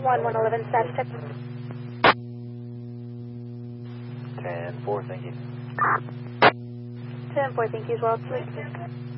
1111 status check. 10-4, thank you. 10-4, thank you as well. Sweet.